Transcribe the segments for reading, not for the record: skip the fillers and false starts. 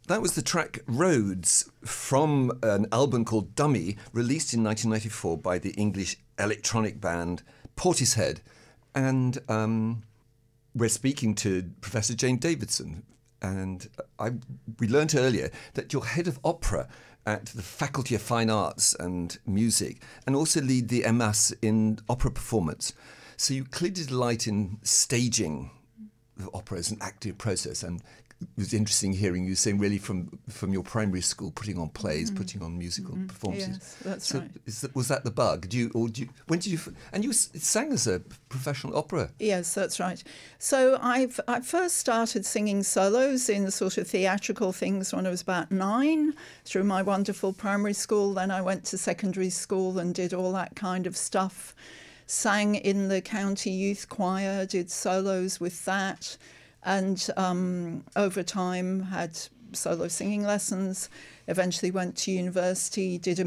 That was the track Roads from an album called Dummy, released in 1994 by the English electronic band Portishead. And we're speaking to Professor Jane Davidson. And we learnt earlier that you're head of opera at the Faculty of Fine Arts and Music, and also lead the MS in opera performance. So you clearly delight in staging the opera as an active process, and it was interesting hearing you saying really from your primary school, putting on plays, putting on musical performances. Yes, that's right. Was that the bug? When did you? And you sang as a professional opera. Yes, that's right. So I first started singing solos in sort of theatrical things when I was about 9 through my wonderful primary school. Then I went to secondary school and did all that kind of stuff. Sang in the county youth choir, did solos with that, and over time had solo singing lessons. Eventually went to university, did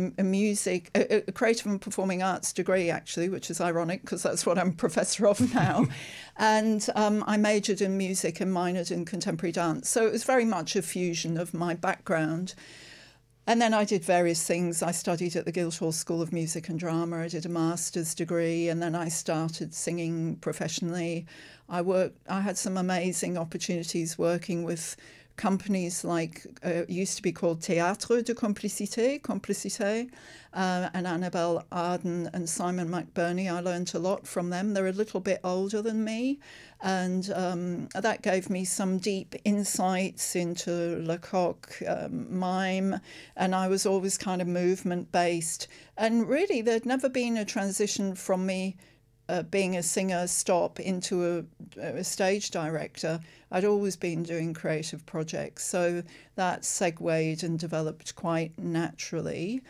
a creative and performing arts degree, actually, which is ironic because that's what I'm professor of now. And I majored in music and minored in contemporary dance. So it was very much a fusion of my background. And then I did various things. I studied at the Guildhall School of Music and Drama. I did a master's degree, and then I started singing professionally. I had some amazing opportunities working with companies like, it used to be called Théâtre de Complicité, and Annabelle Arden and Simon McBurney. I learned a lot from them. They're a little bit older than me, and that gave me some deep insights into Lecoq, mime, and I was always kind of movement-based. And really, there'd never been a transition from me being a singer stop into a stage director. I'd always been doing creative projects, so that segued and developed quite naturally.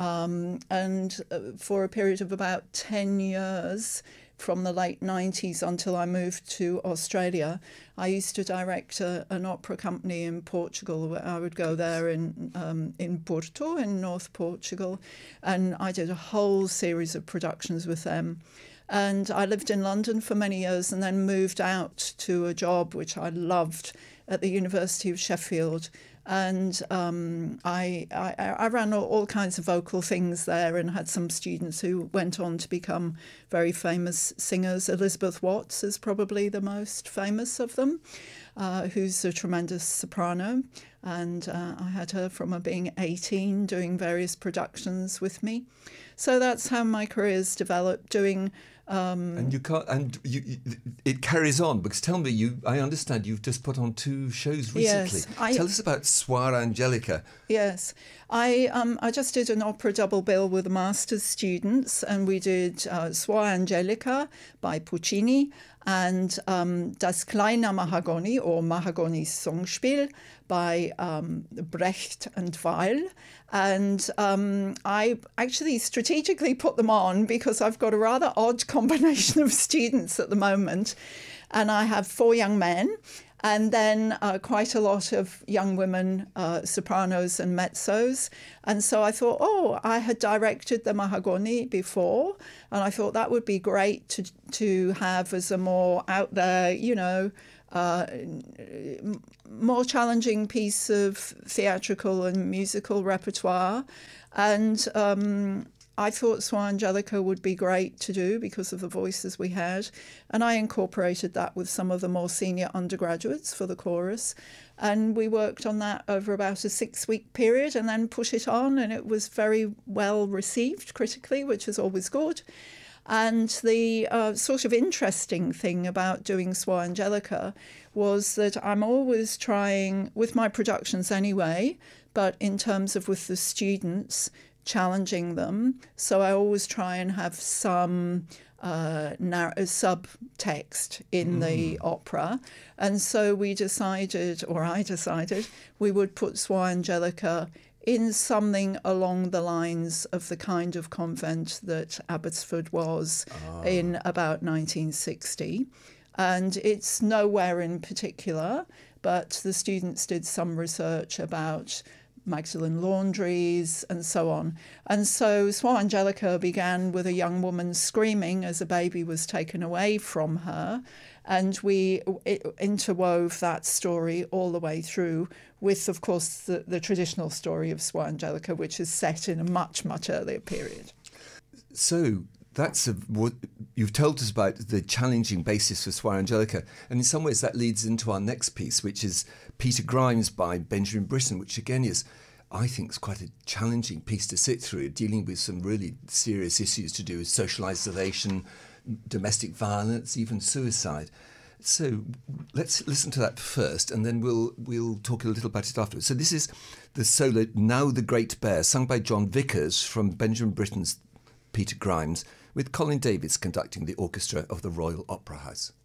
And for a period of about 10 years, from the late 90s until I moved to Australia, I used to direct an opera company in Portugal. I would go there in Porto, in North Portugal, and I did a whole series of productions with them. And I lived in London for many years and then moved out to a job which I loved at the University of Sheffield. And I ran all kinds of vocal things there and had some students who went on to become very famous singers. Elizabeth Watts is probably the most famous of them, who's a tremendous soprano. And I had her from being 18 doing various productions with me. So that's how my career's developed, doing... and you can't, and it carries on, because tell me, I understand you've just put on 2 shows recently. Yes, Tell us about Suor Angelica. Yes, I just did an opera double bill with the master's students, and we did Suor Angelica by Puccini and Das kleine Mahagoni, or Mahagoni's Songspiel, by Brecht and Weil. And I actually strategically put them on because I've got a rather odd combination of students at the moment. And I have 4 young men and then quite a lot of young women, sopranos and mezzos. And so I thought, I had directed the Mahagoni before, and I thought that would be great to have as a more out there, more challenging piece of theatrical and musical repertoire. And I thought Suor Angelica would be great to do because of the voices we had. And I incorporated that with some of the more senior undergraduates for the chorus. And we worked on that over about a 6-week period and then put it on. And it was very well received critically, which is always good. And the sort of interesting thing about doing Suor Angelica was that I'm always trying, with my productions anyway, but in terms of with the students, challenging them. So I always try and have some subtext in the opera. And so I decided, we would put Suor Angelica in something along the lines of the kind of convent that Abbotsford was in about 1960. And it's nowhere in particular, but the students did some research about Magdalen Laundries, and so on. And so Suor Angelica began with a young woman screaming as a baby was taken away from her. And we interwove that story all the way through with, of course, the traditional story of Suor Angelica, which is set in a much, much earlier period. So that's what you've told us about the challenging basis for Suor Angelica. And in some ways that leads into our next piece, which is Peter Grimes by Benjamin Britten, which again is, I think, is quite a challenging piece to sit through, dealing with some really serious issues to do with social isolation, domestic violence, even suicide. So let's listen to that first, and then we'll talk a little about it afterwards. So this is the solo, Now the Great Bear, sung by John Vickers from Benjamin Britten's Peter Grimes, with Colin Davies conducting the orchestra of the Royal Opera House.